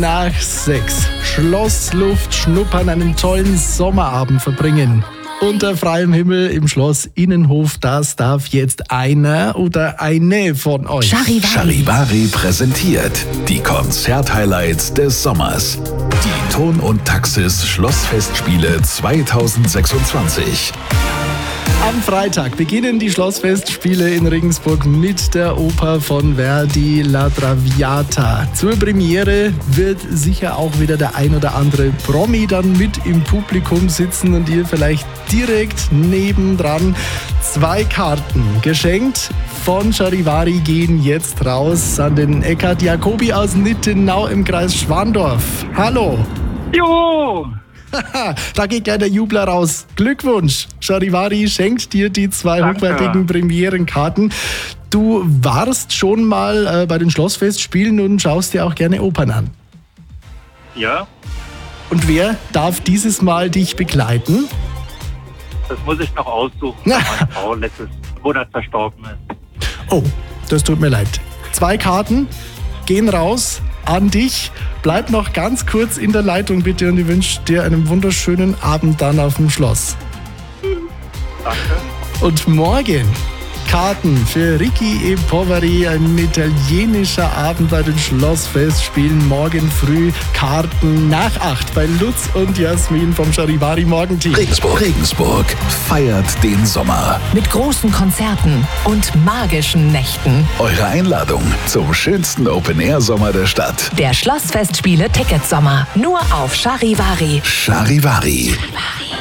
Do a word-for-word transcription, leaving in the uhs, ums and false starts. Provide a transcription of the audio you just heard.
Nach sechs. Schlossluft schnuppern, einen tollen Sommerabend verbringen. Unter freiem Himmel im Schloss Innenhof, das darf jetzt einer oder eine von euch. Charivari. Charivari präsentiert die Konzert-Highlights des Sommers. Die Ton und Taxis Schlossfestspiele zweitausendsechsundzwanzig. Am Freitag beginnen die Schlossfestspiele in Regensburg mit der Oper von Verdi, La Traviata. Zur Premiere wird sicher auch wieder der ein oder andere Promi dann mit im Publikum sitzen und ihr vielleicht direkt nebendran. Zwei Karten geschenkt von Charivari gehen jetzt raus an den Eckhard Jacobi aus Nittenau im Kreis Schwandorf. Hallo! Jo! Da geht gleich der Jubler raus. Glückwunsch! Charivari schenkt dir die zwei Danke. hochwertigen Premierenkarten. Du warst schon mal äh, bei den Schlossfestspielen und schaust dir auch gerne Opern an. Ja, Und wer darf dieses Mal dich begleiten? das muss ich noch aussuchen, weil meine Frau letztes Monat verstorben ist. Oh, das tut mir leid. Zwei Karten gehen raus an dich. Bleib noch ganz kurz in der Leitung bitte und ich wünsche dir einen wunderschönen Abend dann auf dem Schloss. Danke. Und morgen Karten für Ricky e Poveri, ein italienischer Abend bei den Schlossfestspielen. Morgen früh Karten nach acht bei Lutz und Jasmin vom Charivari Morgenteam. Regensburg. Regensburg feiert den Sommer. Mit großen Konzerten und magischen Nächten. Eure Einladung zum schönsten Open-Air-Sommer der Stadt. Der Schlossfestspiele Ticketsommer. Nur auf Charivari. Charivari.